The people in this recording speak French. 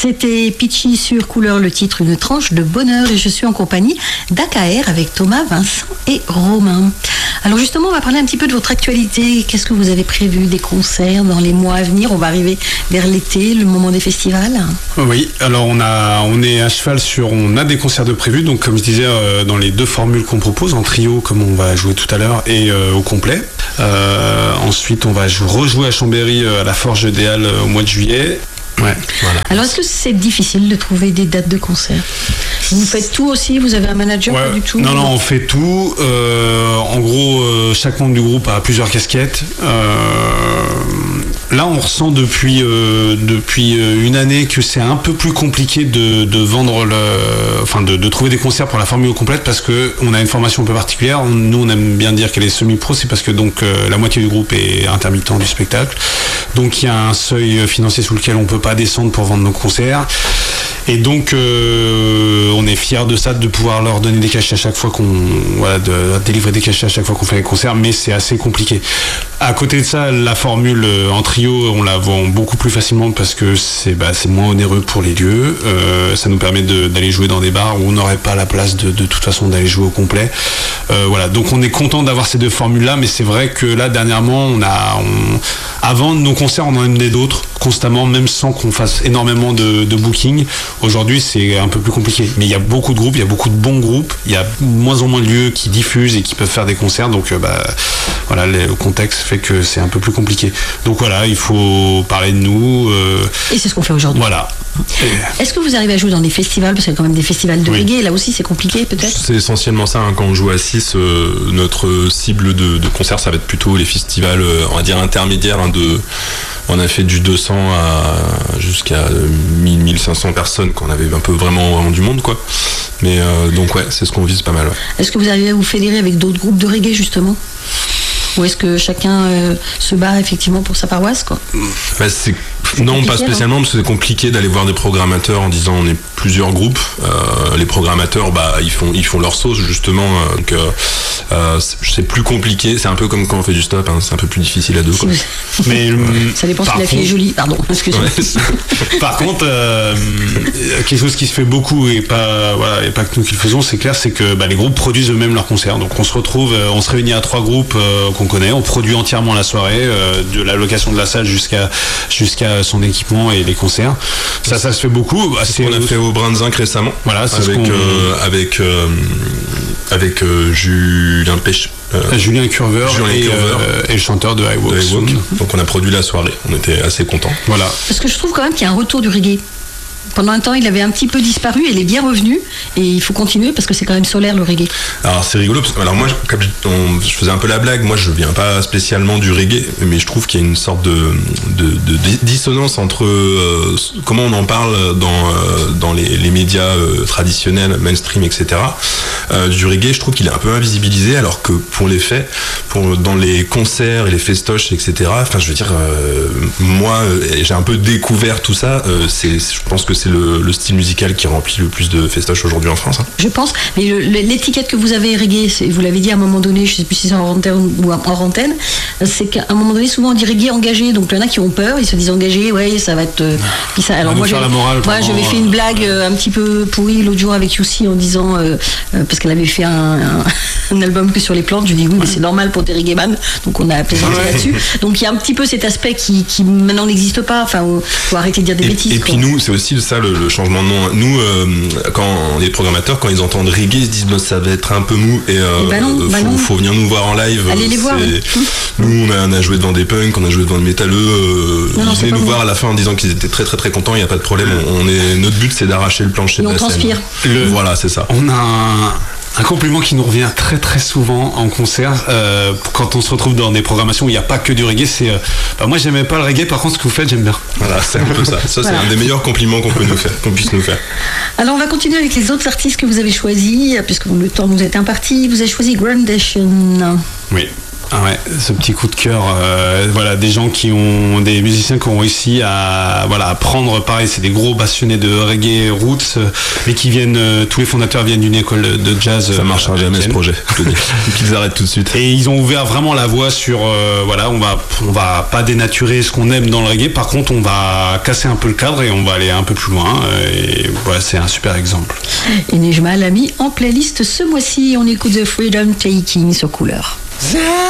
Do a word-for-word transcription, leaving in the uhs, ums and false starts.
C'était Pitchy sur Couleur, le titre Une tranche de bonheur, et je suis en compagnie d'A K R avec Thomas, Vincent et Romain. Alors justement, on va parler un petit peu de votre actualité. Qu'est-ce que vous avez prévu, des concerts dans les mois à venir? On va arriver vers l'été, le moment des festivals. Oui, alors on a, on est à cheval sur, on a des concerts de prévus, donc comme je disais, euh, dans les deux formules qu'on propose, en trio comme on va jouer tout à l'heure, et euh, au complet. Euh, ensuite, on va jou- rejouer à Chambéry euh, à la Forge des Halles euh, au mois de juillet. Ouais, voilà. Alors, est-ce que c'est difficile de trouver des dates de concert? Vous faites tout aussi? Vous avez un manager? Ouais. Pas du tout? Non, non, on fait tout. Euh, en gros, euh, chaque membre du groupe a plusieurs casquettes. Euh, là, on ressent depuis, euh, depuis une année que c'est un peu plus compliqué de, de vendre le, enfin, de, de trouver des concerts pour la formule complète parce que on a une formation un peu particulière. On, nous, on aime bien dire qu'elle est semi-pro, c'est parce que donc euh, la moitié du groupe est intermittent du spectacle. Donc, il y a un seuil financier sous lequel on peut pas descendre pour vendre nos concerts. Et donc, euh, on est fiers de ça, de pouvoir leur donner des cachets à chaque fois qu'on, voilà, de, de délivrer des cachets à chaque fois qu'on fait les concerts, mais c'est assez compliqué. À côté de ça, la formule en trio, on la vend beaucoup plus facilement parce que c'est, bah, c'est moins onéreux pour les lieux. Euh, ça nous permet de, d'aller jouer dans des bars où on n'aurait pas la place de, de toute façon d'aller jouer au complet. Euh, voilà. Donc, on est content d'avoir ces deux formules-là, mais c'est vrai que là, dernièrement, on a, on, avant nos concerts, on en amenait d'autres constamment, même sans qu'on fasse énormément de, de booking. Aujourd'hui, c'est un peu plus compliqué. Mais il y a beaucoup de groupes, il y a beaucoup de bons groupes, il y a moins en moins de lieux qui diffusent et qui peuvent faire des concerts. Donc, euh, bah, voilà, le contexte fait que c'est un peu plus compliqué. Donc voilà, il faut parler de nous. Euh, et c'est ce qu'on fait aujourd'hui. Voilà. Et... Est-ce que vous arrivez à jouer dans des festivals? Parce qu'il y a quand même des festivals de oui. reggae. Là aussi, c'est compliqué, peut-être? C'est essentiellement ça. Hein, quand on joue à six, euh, notre cible de, de concert, ça va être plutôt les festivals, euh, on va dire, intermédiaires. Hein, de, on a fait du deux cents à jusqu'à mille, mille cinq cents personnes, qu'on avait un peu vraiment, vraiment du monde, quoi. Mais euh, donc, ouais, c'est ce qu'on vise pas mal. Ouais. Est-ce que vous arrivez à vous fédérer avec d'autres groupes de reggae, justement? Ou est-ce que chacun euh, se bat effectivement pour sa paroisse, quoi? Bah, c'est... C'est non, pas spécialement, hein. Parce que c'est compliqué d'aller voir des programmateurs en disant on est plusieurs groupes. Euh, les programmateurs, bah, ils font, ils font leur sauce, justement. Euh, donc, euh, c'est plus compliqué. C'est un peu comme quand on fait du stop, hein, c'est un peu plus difficile à deux. Quoi. Mais, euh, ça dépend si la fille est jolie, pardon. Excusez-moi. Ouais, par contre, euh, quelque chose qui se fait beaucoup et pas, voilà, et pas que nous qui le faisons, c'est clair, c'est que bah, les groupes produisent eux-mêmes leurs concerts. Donc on se retrouve, on se réunit à trois groupes euh, qu'on connaît, on produit entièrement la soirée, euh, de la location de la salle jusqu'à jusqu'à son équipement et les concerts. Ça, ça se fait beaucoup. C'est, c'est ce qu'on a fait au Brin de Zinc récemment. Voilà, c'est avec, ce qu'on... euh, avec, euh, avec euh, Julien Pêche. Euh, Julien Curver, Julien et, Curver. Euh, et le chanteur de High Walk. Donc on a produit la soirée. On était assez contents. Voilà. Parce que je trouve quand même qu'il y a un retour du reggae. Pendant un temps, il avait un petit peu disparu, il est bien revenu, et il faut continuer parce que c'est quand même solaire le reggae. Alors c'est rigolo, parce que alors moi, comme je, on, je faisais un peu la blague, moi je viens pas spécialement du reggae, mais je trouve qu'il y a une sorte de, de, de dissonance entre euh, comment on en parle dans, euh, dans les, les médias euh, traditionnels, mainstream, et cetera. Euh, du reggae, je trouve qu'il est un peu invisibilisé, alors que pour les faits, pour, dans les concerts et les festoches, et cetera, enfin je veux dire, euh, moi j'ai un peu découvert tout ça, euh, c'est, je pense que c'est le, le style musical qui remplit le plus de festoches aujourd'hui en France. Hein. Je pense, mais le, l'étiquette que vous avez reggae, vous l'avez dit à un moment donné, je ne sais plus si c'est en antenne ou en antenne, c'est qu'à un moment donné, souvent on dit reggae engagé, donc il y en a qui ont peur, ils se disent engagé, ouais, ça va être... Euh, puis ça, alors moi, j'avais, morale, moi j'avais fait une blague euh, un petit peu pourrie l'autre jour avec Youssi en disant, euh, euh, parce qu'elle avait fait un, un, un album que sur les plantes, je dis oui, mais c'est normal pour des reggaeman, donc on a plaisanté ouais. là-dessus. Donc il y a un petit peu cet aspect qui, qui maintenant n'existe pas, enfin, il faut arrêter de dire des et, bêtises. Et quoi. puis nous, c'est aussi ça le, le changement de nom. Nous, euh, quand les programmateurs, quand ils entendent reggae, ils se disent bah, ça va être un peu mou et euh, bah non, faut, bah non. faut venir nous voir en live. Allez les voir. Oui. Nous, on a, on a joué devant des punks, on a joué devant des métalleux. Euh, non, non, ils venaient nous bon. voir à la fin en disant qu'ils étaient très très très contents. Il n'y a pas de problème. On, on est, notre but, c'est d'arracher le plancher de la scène. On transpire. Le, voilà, c'est ça. On a un... Un compliment qui nous revient très très souvent en concert, euh, quand on se retrouve dans des programmations où il n'y a pas que du reggae, c'est euh, bah moi j'aimais pas le reggae, par contre ce que vous faites j'aime bien. Voilà, c'est un peu ça. Ça voilà. C'est un des meilleurs compliments qu'on peut nous faire, qu'on puisse nous faire. Alors on va continuer avec les autres artistes que vous avez choisis, puisque le temps nous est imparti. Vous avez choisi Grandation. Oui. Ah ouais, ce petit coup de cœur, euh, voilà, des gens qui ont, des musiciens qui ont réussi à, voilà, à prendre, pareil, c'est des gros passionnés de reggae roots, euh, mais qui viennent, euh, tous les fondateurs viennent d'une école de jazz. Ça marchera euh, jamais ce projet, je te dis. Qu'ils arrêtent tout de suite. Et ils ont ouvert vraiment la voie sur, euh, voilà, on va, on va pas dénaturer ce qu'on aime dans le reggae, par contre, on va casser un peu le cadre et on va aller un peu plus loin, euh, et voilà, c'est un super exemple. Et Nejma l'a mis en playlist ce mois-ci, on écoute The Freedom Taking sur Couleur.